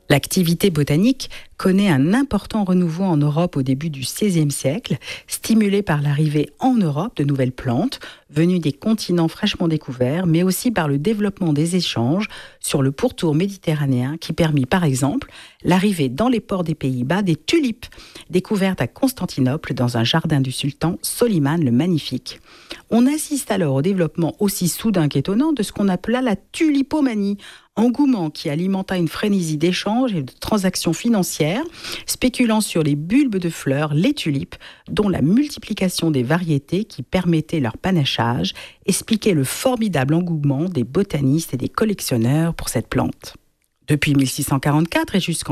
L'activité botanique connaît un important renouveau en Europe au début du XVIe siècle, stimulée par l'arrivée en Europe de nouvelles plantes venues des continents fraîchement découverts, mais aussi par le développement des échanges sur le pourtour méditerranéen qui permit par exemple l'arrivée dans les ports des Pays-Bas des tulipes, découvertes à Constantinople dans un jardin du sultan Soliman le Magnifique. On assiste alors au développement aussi soudain qu'étonnant de ce qu'on appela la tulipomanie, engouement qui alimenta une frénésie d'échanges et de transactions financières, spéculant sur les bulbes de fleurs, les tulipes, dont la multiplication des variétés qui permettait leur panachage expliquait le formidable engouement des botanistes et des collectionneurs pour cette plante. Depuis 1644 et jusqu'en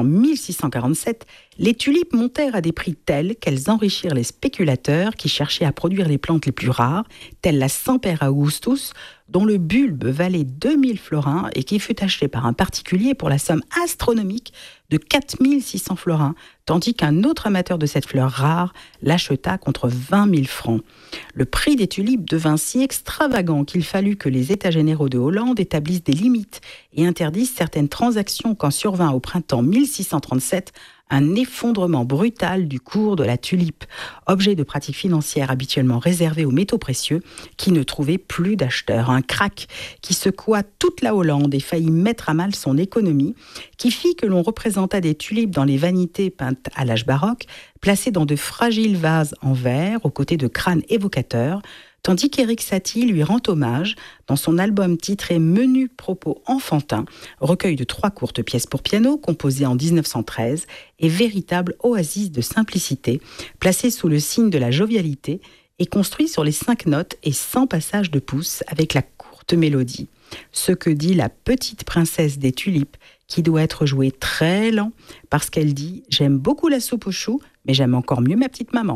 1647, les tulipes montèrent à des prix tels qu'elles enrichirent les spéculateurs qui cherchaient à produire les plantes les plus rares, telles la Semper Augustus, dont le bulbe valait 2000 florins et qui fut acheté par un particulier pour la somme astronomique de 4600 florins, tandis qu'un autre amateur de cette fleur rare l'acheta contre 20 000 francs. Le prix des tulipes devint si extravagant qu'il fallut que les États généraux de Hollande établissent des limites et interdisent certaines transactions quand survint au printemps 1637 un effondrement brutal du cours de la tulipe, objet de pratique financière habituellement réservé aux métaux précieux, qui ne trouvait plus d'acheteurs. Un krach qui secoua toute la Hollande et faillit mettre à mal son économie, qui fit que l'on représenta des tulipes dans les vanités peintes à l'âge baroque, placées dans de fragiles vases en verre, aux côtés de crânes évocateurs, tandis qu'Éric Satie lui rend hommage dans son album titré Menu propos enfantins, recueil de 3 courtes pièces pour piano composées en 1913 et véritable oasis de simplicité, placé sous le signe de la jovialité et construit sur les 5 notes et 100 passages de pouce avec la courte mélodie. Ce que dit la petite princesse des tulipes qui doit être jouée très lent parce qu'elle dit « J'aime beaucoup la soupe aux choux, mais j'aime encore mieux ma petite maman ».